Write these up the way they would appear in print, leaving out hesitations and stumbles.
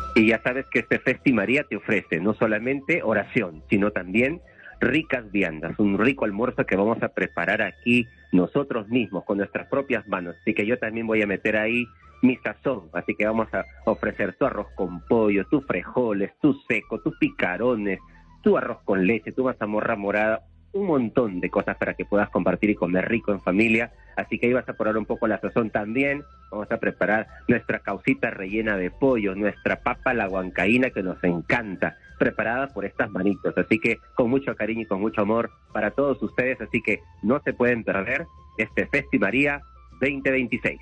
Y ya sabes que este Festi María te ofrece no solamente oración, sino también ricas viandas, un rico almuerzo que vamos a preparar aquí nosotros mismos con nuestras propias manos. Así que yo también voy a meter ahí mi sazón, así que vamos a ofrecer tu arroz con pollo, tus frijoles, tu seco, tus picarones, tu arroz con leche, tu mazamorra morada, un montón de cosas para que puedas compartir y comer rico en familia. Así que ahí vas a poner un poco la sazón también. Vamos a preparar nuestra caucita rellena de pollo, nuestra papa la huancaína que nos encanta, preparada por estas manitos. Así que con mucho cariño y con mucho amor para todos ustedes. Así que no se pueden perder este Festi María 2026.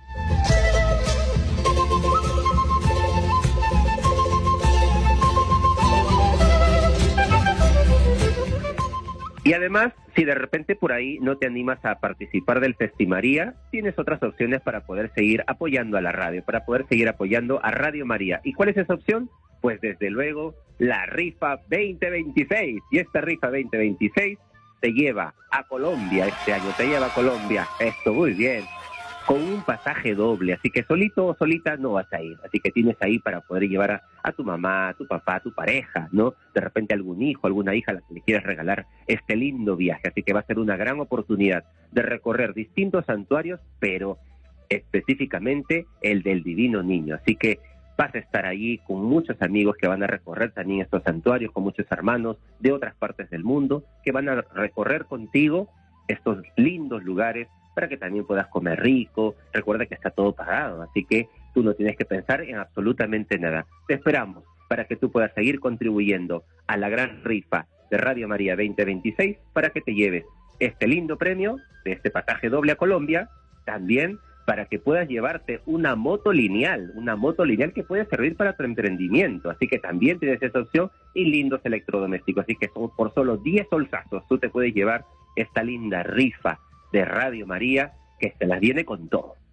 Y además, si de repente por ahí no te animas a participar del Festimaría, tienes otras opciones para poder seguir apoyando a la radio, para poder seguir apoyando a Radio María. ¿Y cuál es esa opción? Pues desde luego, la rifa 2026. Y esta rifa 2026 te lleva a Colombia este año, te lleva a Colombia. Esto, muy bien. Con un pasaje doble, así que solito o solita no vas a ir, así que tienes ahí para poder llevar a tu mamá, a tu papá, a tu pareja, ¿no? De repente algún hijo, alguna hija a la que le quieras regalar este lindo viaje, así que va a ser una gran oportunidad de recorrer distintos santuarios, pero específicamente el del Divino Niño, así que vas a estar allí con muchos amigos que van a recorrer también estos santuarios, con muchos hermanos de otras partes del mundo que van a recorrer contigo estos lindos lugares para que también puedas comer rico. Recuerda que está todo pagado, así que tú no tienes que pensar en absolutamente nada. Te esperamos para que tú puedas seguir contribuyendo a la gran rifa de Radio María 2026 para que te lleves este lindo premio de este pasaje doble a Colombia, también para que puedas llevarte una moto lineal que puede servir para tu emprendimiento, así que también tienes esa opción, y lindos electrodomésticos, así que por solo 10 solsazos tú te puedes llevar esta linda rifa de Radio María que se las viene con todo.